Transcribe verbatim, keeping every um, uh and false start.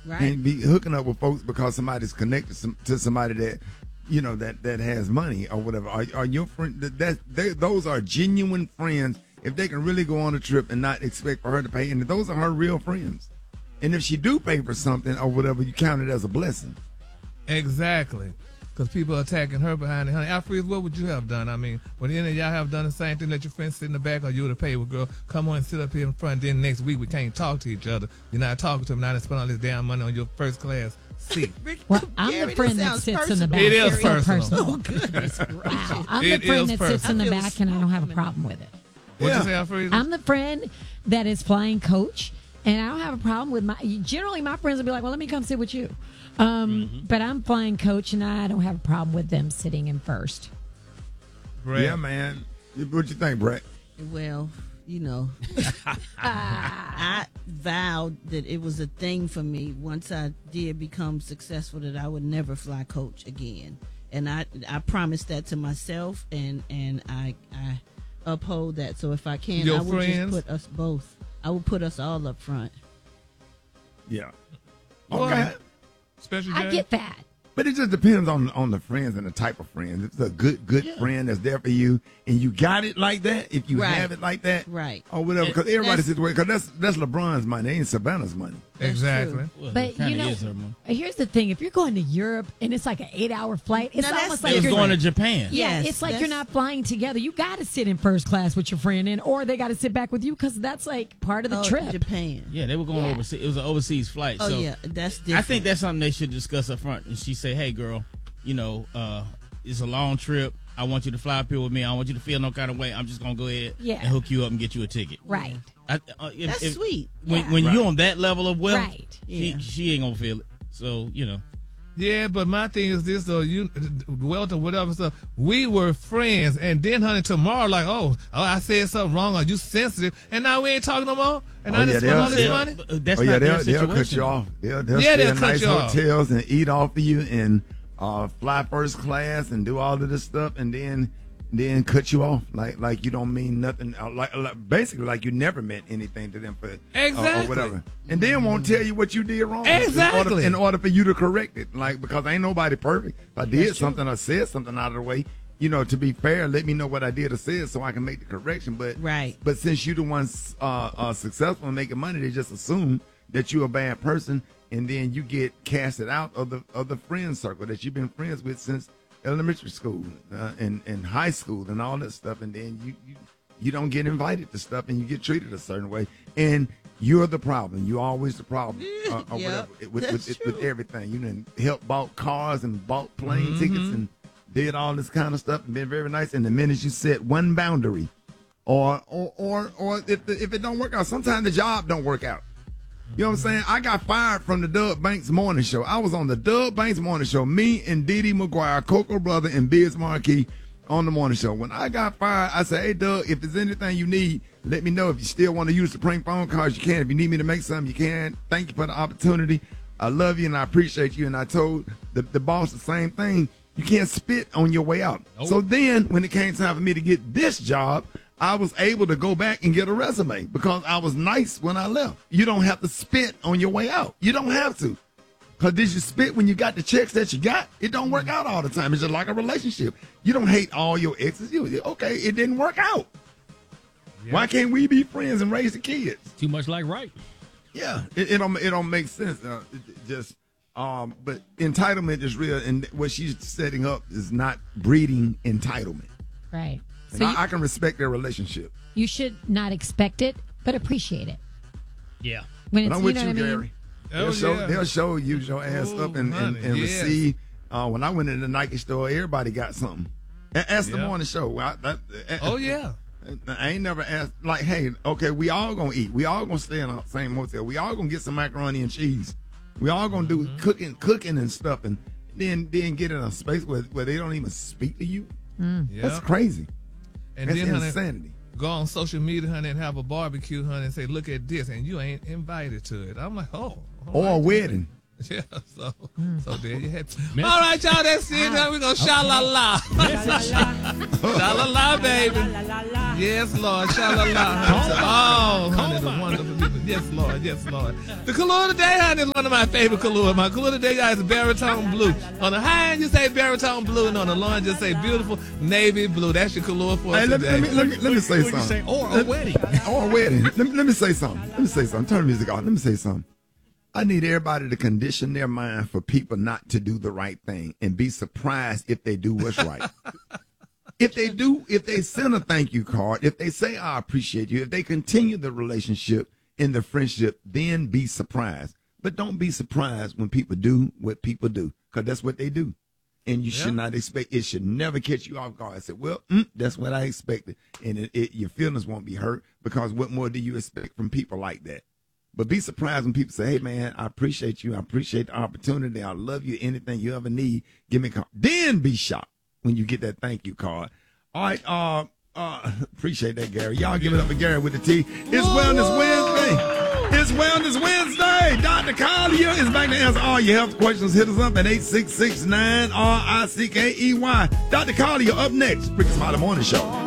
right. and be hooking up with folks because somebody's connected some, to somebody that, you know, that, that has money or whatever. Are, are your friend that, that they, those are genuine friends if they can really go on a trip and not expect for her to pay, and those are her real friends. And if she do pay for something or whatever, you count it as a blessing. Exactly. Because people are attacking her behind it. Honey, Alfred, what would you have done? I mean, would any of y'all have done the same thing? Let your friends sit in the back, or you would have paid, well, girl, come on and sit up here in front. Then next week we can't talk to each other. You're not talking to them. Now they spend all this damn money on your first class seat. Well, I'm Gary, the friend this that sounds sits personal. in the back. It is It's so personal. Oh, goodness gracious. Wow. I'm It the friend is that sits in the personal. back, and I don't have a problem with it. What'd Yeah. you say, Alfred? I'm the friend that is flying coach, and I don't have a problem with my. Generally, my friends will be like, "Well, let me come sit with you," um, Mm-hmm. but I'm flying coach, and I don't have a problem with them sitting in first. Brett. Yeah, man. What you think, Brett? Well, you know, I vowed that it was a thing for me once I did become successful that I would never fly coach again. And I I promised that to myself, and, and I I uphold that. So if I can, Your I would friends? just put us both. I would put us all up front. Yeah. What? Okay. Special I J? get that. But it just depends on on the friends and the type of friends. If it's a good good friend that's there for you, and you got it like that, if you Right. have it like that, Right. or whatever, because everybody's That's- situation, because that's that's LeBron's money, ain't Savannah's money. Exactly. true. Well, But it kinda you know, is her money. here's the thing: if you're going to Europe and it's like an eight-hour flight, it's Now, that's almost They like was you're going to Japan. Yeah, Yes, it's like you're that's- not flying together. You got to sit in first class with your friend, in, or they got to sit back with you because that's like part of the Oh, trip. Japan. Yeah, they were going Yeah. overseas. It was an overseas flight. Oh so yeah, that's different. I think that's something they should discuss up front. And she say, "Hey, girl, you know, uh, it's a long trip. I want you to fly up here with me. I don't want you to feel no kind of way. I'm just gonna go ahead Yeah. and hook you up and get you a ticket." Right. I, uh, if, That's if- sweet. When, Yeah. when Right. you're on that level of wealth, Right. she, Yeah. she ain't gonna feel it. So you know, Yeah, but my thing is this though, you wealth or whatever stuff. We were friends, and then honey, tomorrow, like, oh, oh, I said something wrong, or you sensitive, and now we ain't talking no more, and Oh, I yeah, just spent all they'll- this they'll- money. But, uh, that's oh yeah, not their they'll, they'll situation. cut you off. They'll, they'll Yeah, stay they'll in cut nice you off. hotels and eat off of you and uh, fly first class and do all of this stuff, and then then cut you off like like you don't mean nothing. uh, Like, like basically like you never meant anything to them for uh, Exactly. or whatever, and then won't tell you what you did wrong. in order, Exactly. in order for you to correct it, like because ain't nobody perfect. If I did something or said something out of the way, you know, to be fair, let me know what I did or said so I can make the correction. But Right. But since you the ones uh, uh, successful in making money, they just assume that you're a bad person, and then you get casted out of the of the friend circle that you've been friends with since elementary school uh, and and high school and all that stuff, and then you, you you don't get invited to stuff, and you get treated a certain way, and you're the problem. You're always the problem, uh, or Yep, whatever with that's with, true. with everything. You done helped bought cars and bought plane tickets and did all this kind of stuff and been very nice. And the minute you set one boundary, or or or or if the, if it don't work out, sometimes the job don't work out. You know what I'm saying? I got fired from the Doug Banks Morning Show. I was on the Doug Banks Morning Show. Me and Dee Dee McGuire, Coco Brother, and Biz Marquis on the morning show. When I got fired, I said, hey, Doug, if there's anything you need, let me know. If you still want to use the prank phone calls, you can. If you need me to make something, you can. Thank you for the opportunity. I love you and I appreciate you. And I told the, the boss the same thing. You can't spit on your way out. Nope. So then when it came time for me to get this job, I was able to go back and get a resume because I was nice when I left. You don't have to spit on your way out. You don't have to. Because did you spit when you got the checks that you got? It don't work out all the time. It's just like a relationship. You don't hate all your exes. You okay, it didn't work out. Yeah. Why can't we be friends and raise the kids? Too much like right. Yeah, it, it don't it don't make sense. Uh, it, it just um, but entitlement is real, and what she's setting up is not breeding entitlement. Right. And So I, you, I can respect their relationship. you should not expect it, but appreciate it. Yeah. When But it's, I'm with you know you, what I mean? Gary. Oh, They'll show yeah. they'll show you your ass Oh, up and, and, honey, and yes. receive. Uh, when I went in the Nike store, everybody got something. A- Ask the Yeah. morning show. I, that, Oh yeah. I ain't never asked like, hey, okay, we all gonna eat. We all gonna stay in the same hotel. We all gonna get some macaroni and cheese. We all gonna do Mm-hmm. cooking, cooking and stuff, and then then get in a space where, where they don't even speak to you. That's Yeah. crazy. And That's then honey, insanity. go on social media, honey, and have a barbecue, honey, and say, look at this, and you ain't invited to it. I'm like, oh. all Or a right. wedding. Yeah, so so there you have it. All right, y'all, that's it. Now we're going to sha-la-la. Sha-la-la, baby. Yes, Lord, sha-la-la. honey. To all, honey, the wonderful people. Yes, Lord. Yes, Lord. The Kahlua today, honey, is one of my favorite Kahlua. My Kahlua today, guys, is baritone blue. On the high end, you say baritone blue, and on the low end, just say beautiful navy blue. That's your Kahlua for Hey, let, today. me, let, me, let, me, let me say What you say? something. Or a wedding. Or a wedding. Let me, let me say something. Let me say something. Turn the music off. Let me say something. I need everybody to condition their mind for people not to do the right thing and be surprised if they do what's right. If they do, if they send a thank you card, if they say, I appreciate you, if they continue the relationship and the friendship, then be surprised. But don't be surprised when people do what people do, because that's what they do. And you Yeah. should not expect, it should never catch you off guard. I said, well, mm, that's what I expected. And it, it, your feelings won't be hurt, because what more do you expect from people like that? But be surprised when people say, hey, man, I appreciate you. I appreciate the opportunity. I love you. Anything you ever need, give me a call. Then be shocked when you get that thank you card. All right. Uh, uh, appreciate that, Gary. Y'all give it up for Gary with the T. It's Wellness Wednesday. It's Wellness Wednesday. Doctor Collier is back to answer all your health questions. Hit us up at eight six six nine R I C K E Y. Doctor Collier up next. Rick Smiley Morning Show.